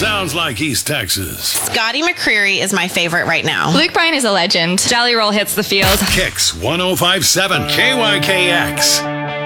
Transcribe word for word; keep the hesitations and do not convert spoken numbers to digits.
Sounds like East Texas. Scotty McCreery is my favorite right now. Luke Bryan is a legend. Jelly Roll hits the field. Kicks one oh five point seven K Y K X.